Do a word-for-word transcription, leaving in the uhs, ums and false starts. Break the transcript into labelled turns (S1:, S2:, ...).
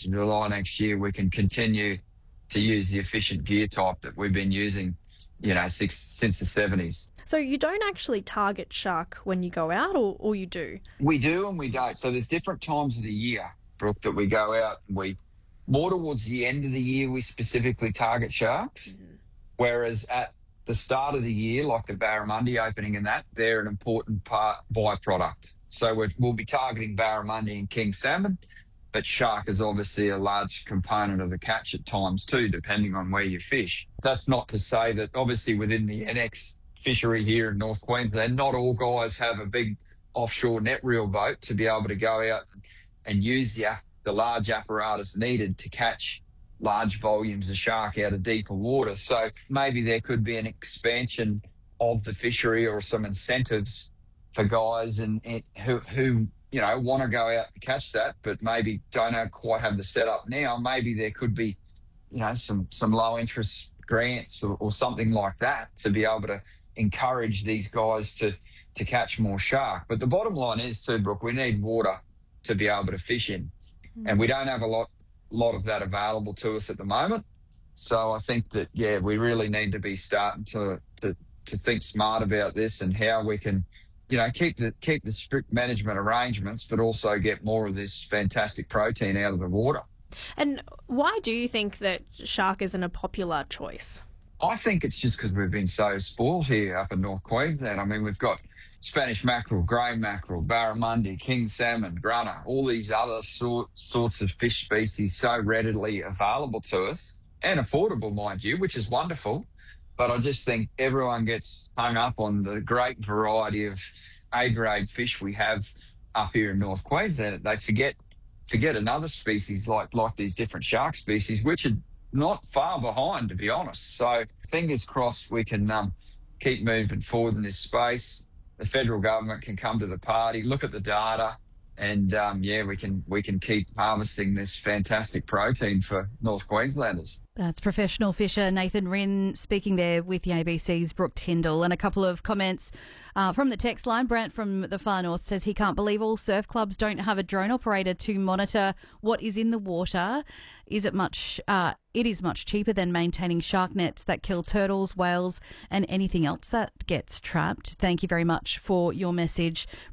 S1: first of July next year, we can continue to use the efficient gear type that we've been using, you know, six, since the seventies.
S2: So you don't actually target shark when you go out, or, or you do?
S1: We do and we don't. So there's different times of the year, Brooke, that we go out and we, more towards the end of the year, we specifically target sharks. Mm-hmm. Whereas at the start of the year, like the barramundi opening and that, they're an important part byproduct. So we're, we'll be targeting barramundi and king salmon, but shark is obviously a large component of the catch at times too, depending on where you fish. That's not to say that obviously within the N X fishery here in North Queensland, not all guys have a big offshore net reel boat to be able to go out and use the, the large apparatus needed to catch large volumes of shark out of deeper water. So maybe there could be an expansion of the fishery or some incentives for guys and, and who, who, you know, want to go out and catch that, but maybe don't have, quite have the setup now. Maybe there could be, you know, some, some low interest grants or, or something like that to be able to encourage these guys to, to catch more shark. But the bottom line is too, Brooke, we need water to be able to fish in. Mm. And we don't have a lot, lot of that available to us at the moment. So I think that, yeah, we really need to be starting to, to, to think smart about this and how we can, you know, keep the, keep the strict management arrangements, but also get more of this fantastic protein out of the water.
S2: And why do you think that shark isn't a popular choice?
S1: I think it's just because we've been so spoiled here up in North Queensland. I mean, we've got Spanish mackerel, grey mackerel, barramundi, king salmon, grunner, all these other sort, sorts of fish species so readily available to us and affordable, mind you, which is wonderful. But I just think everyone gets hung up on the great variety of A-grade fish we have up here in North Queensland. They forget forget another species like, like these different shark species, which are not far behind, to be honest. So fingers crossed we can um, keep moving forward in this space. The federal government can come to the party, look at the data, and um, yeah, we can we can keep harvesting this fantastic protein for North Queenslanders.
S3: That's professional fisher Nathan Rinn speaking there with the A B C's Brooke Tyndall. And a couple of comments uh, from the text line. Brant from the far north says he can't believe all surf clubs don't have a drone operator to monitor what is in the water. Is it much? Uh, it is much cheaper than maintaining shark nets that kill turtles, whales, and anything else that gets trapped. Thank you very much for your message,